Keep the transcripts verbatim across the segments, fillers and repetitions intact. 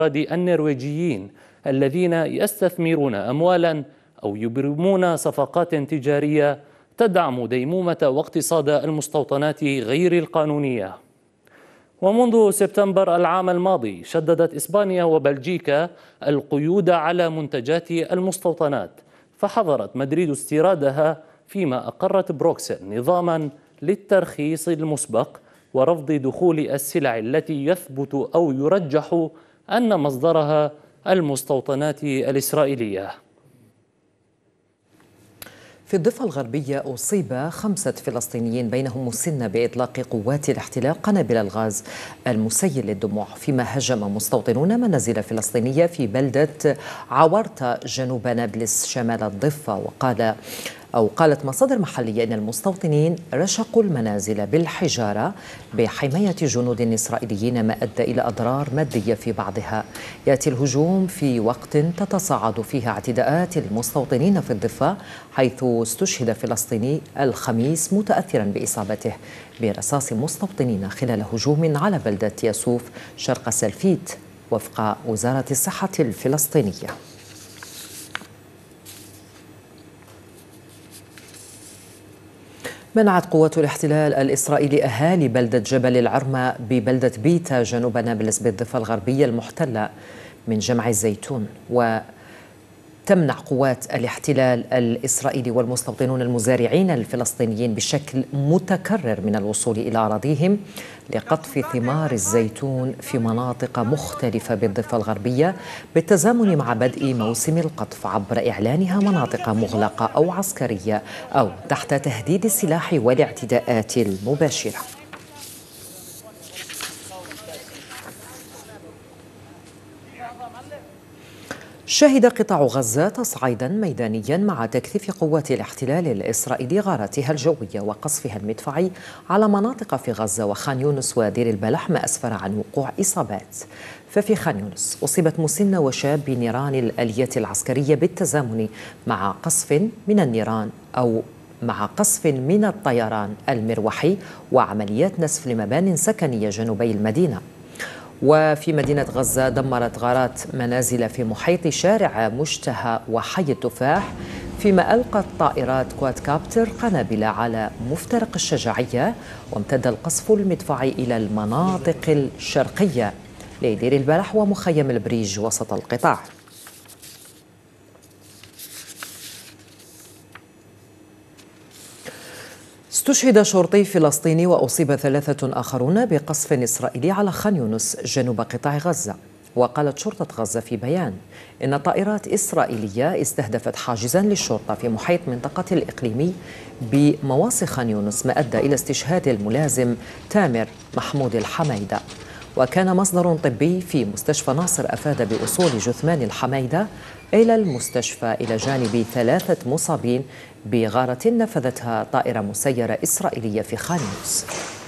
النرويجيين الذين يستثمرون أموالا أو يبرمون صفقات تجارية تدعم ديمومة واقتصاد المستوطنات غير القانونية. ومنذ سبتمبر العام الماضي شددت إسبانيا وبلجيكا القيود على منتجات المستوطنات، فحظرت مدريد استيرادها، فيما أقرت بروكسل نظاما للترخيص المسبق ورفض دخول السلع التي يثبت أو يرجح أن مصدرها المستوطنات الإسرائيلية. في الضفة الغربية أصيب خمسة فلسطينيين بينهم مسنة بإطلاق قوات الاحتلال قنابل الغاز المسيل للدموع، فيما هجم مستوطنون منازل فلسطينية في بلدة عورتا جنوب نابلس شمال الضفة. وقال أو قالت مصادر محلية أن المستوطنين رشقوا المنازل بالحجارة بحماية جنود إسرائيليين، ما أدى إلى أضرار مادية في بعضها. يأتي الهجوم في وقت تتصاعد فيه اعتداءات المستوطنين في الضفة، حيث استشهد فلسطيني الخميس متأثرا بإصابته برصاص مستوطنين خلال هجوم على بلدة ياسوف شرق سلفيت، وفق وزارة الصحة الفلسطينية. منعت قوات الاحتلال الإسرائيلي أهالي بلدة جبل العرمة ببلدة بيتا جنوب نابلس بالضفة الغربية المحتلة من جمع الزيتون. وتمنع قوات الاحتلال الإسرائيلي والمستوطنون المزارعين الفلسطينيين بشكل متكرر من الوصول إلى أراضيهم لقطف ثمار الزيتون في مناطق مختلفة بالضفة الغربية، بالتزامن مع بدء موسم القطف عبر إعلانها مناطق مغلقة أو عسكرية أو تحت تهديد السلاح والاعتداءات المباشرة. شهد قطاع غزة تصعيدا ميدانيا مع تكثيف قوات الاحتلال الإسرائيلي غاراتها الجوية وقصفها المدفعي على مناطق في غزة وخان يونس ودير البلح، ما أسفر عن وقوع إصابات. ففي خان يونس أصيبت مسنة وشاب بنيران الآلية العسكرية بالتزامن مع قصف من النيران أو مع قصف من الطيران المروحي وعمليات نسف لمبان سكنية جنوبي المدينة. وفي مدينة غزة دمرت غارات منازل في محيط شارع مشتهى وحي التفاح، فيما ألقت طائرات كواد كابتر قنابل على مفترق الشجاعية، وامتد القصف المدفعي إلى المناطق الشرقية لدير البلح ومخيم البريج وسط القطاع. استشهد شرطي فلسطيني وأصيب ثلاثة آخرون بقصف إسرائيلي على خان يونس جنوب قطاع غزة. وقالت شرطة غزة في بيان إن طائرات إسرائيلية استهدفت حاجزا للشرطة في محيط منطقة الإقليمي بمواصي خان يونس، ما أدى إلى استشهاد الملازم تامر محمود الحميدة. وكان مصدر طبي في مستشفى ناصر أفاد بوصول جثمان الحميدة إلى المستشفى إلى جانب ثلاثة مصابين بغارة نفذتها طائرة مسيرة إسرائيلية في خان يونس.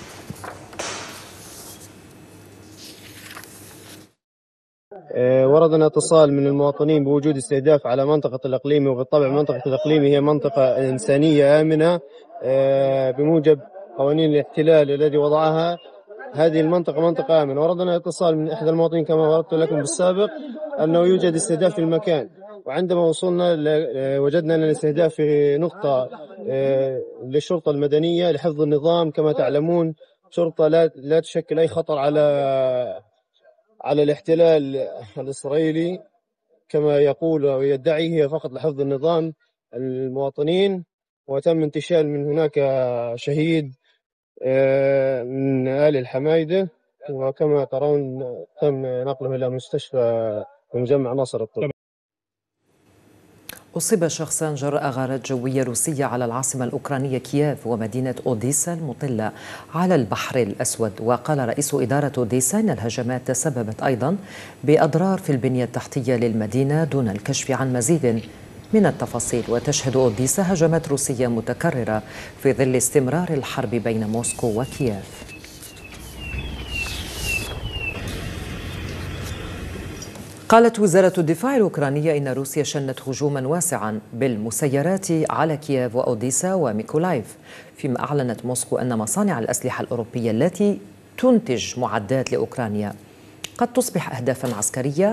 وردنا اتصال من المواطنين بوجود استهداف على منطقة الإقليمي، وبالطبع منطقة الإقليمي هي منطقة إنسانية آمنة بموجب قوانين الاحتلال الذي وضعها. هذه المنطقة منطقة آمنة. وردنا اتصال من إحدى المواطنين كما وردت لكم بالسابق أنه يوجد استهداف في المكان، وعندما وصلنا وجدنا أن الاستهداف في نقطة للشرطة المدنية لحفظ النظام. كما تعلمون شرطة لا لا تشكل أي خطر على على الاحتلال الإسرائيلي كما يقول ويدعي، هي فقط لحفظ النظام المواطنين. وتم انتشال من هناك شهيد من آل الحمايدة، وكما ترون تم نقله إلى مستشفى مجمع ناصر الطب. أصيب شخصان جراء غارات جوية روسية على العاصمة الأوكرانية كييف ومدينة أوديسا المطلة على البحر الأسود. وقال رئيس إدارة أوديسا أن الهجمات تسببت أيضا بأضرار في البنية التحتية للمدينة دون الكشف عن مزيد من التفاصيل. وتشهد أوديسا هجمات روسية متكررة في ظل استمرار الحرب بين موسكو وكييف. قالت وزارة الدفاع الأوكرانية إن روسيا شنت هجوما واسعا بالمسيرات على كييف وأوديسا وميكولايف، فيما أعلنت موسكو أن مصانع الأسلحة الأوروبية التي تنتج معدات لأوكرانيا قد تصبح أهدافا عسكرية